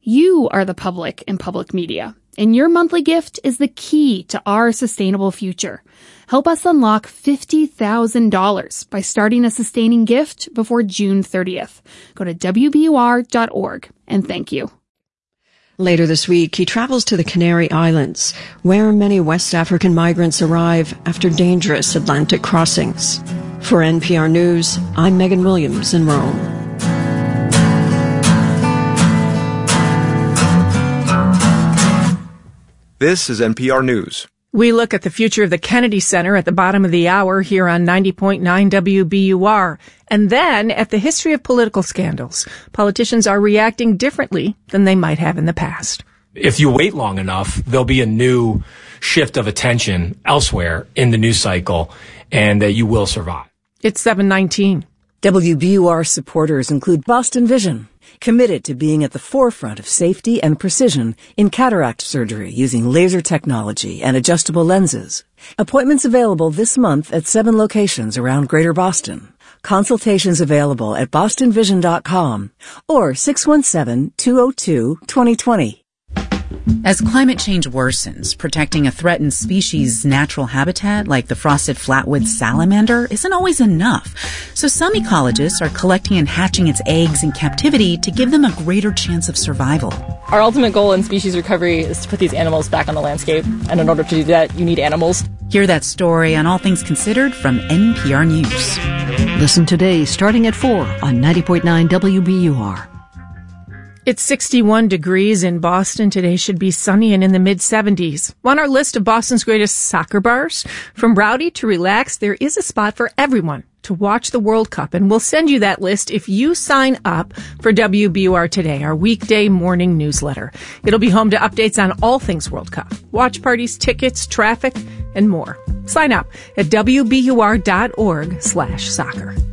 You are the public in public media, and your monthly gift is the key to our sustainable future. Help us unlock $50,000 by starting a sustaining gift before June 30th. Go to WBUR.org, and thank you. Later this week, he travels to the Canary Islands, where many West African migrants arrive after dangerous Atlantic crossings. For NPR News, I'm Megan Williams in Rome. This is NPR News. We look at the future of the Kennedy Center at the bottom of the hour here on 90.9 WBUR. And then at the history of political scandals. Politicians are reacting differently than they might have in the past. If you wait long enough, there'll be a new shift of attention elsewhere in the news cycle, and you will survive. It's 7:19. WBUR supporters include Boston Vision, committed to being at the forefront of safety and precision in cataract surgery using laser technology and adjustable lenses. Appointments available this month at 7 locations around Greater Boston. Consultations available at bostonvision.com or 617-202-2020. As climate change worsens, protecting a threatened species' natural habitat like the frosted flatwood salamander isn't always enough. So some ecologists are collecting and hatching its eggs in captivity to give them a greater chance of survival. Our ultimate goal in species recovery is to put these animals back on the landscape. And in order to do that, you need animals. Hear that story on All Things Considered from NPR News. Listen today starting at 4 on 90.9 WBUR. It's 61 degrees in Boston. Today should be sunny and in the mid-70s. On our list of Boston's greatest soccer bars, from rowdy to relaxed, there is a spot for everyone to watch the World Cup. And we'll send you that list if you sign up for WBUR Today, our weekday morning newsletter. It'll be home to updates on all things World Cup, watch parties, tickets, traffic, and more. Sign up at WBUR.org/soccer.